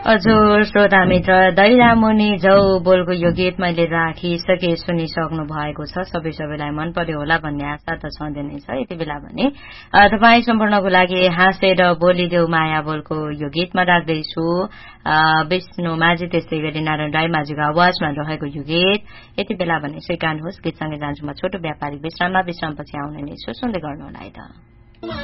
हजुर श्रोता मित्र दैलामुनि झौ बोलको यो गीत मैले राखिसके सुनिसक्नु भएको छ। सबैलाई मन पर्यो होला भन्ने आशा त छँदै नै छ। यति बेला भने तपाईँ सम्पूर्णको लागि हाँसेर बोलिदेऊ माया बोलको यो गीतमा राख्दैछु विष्णु माझी त्यस्तै गरी नारायण राई माझीको आवाजमा रहेको यो गीत। यति बेला भने स्वीकार्नुहोस्। गीतसँगै जान्छु म छोटो व्यापारिक विश्राममा। विश्रामपछि आउने नै छु। सुन्दै गर्नुहोला है त।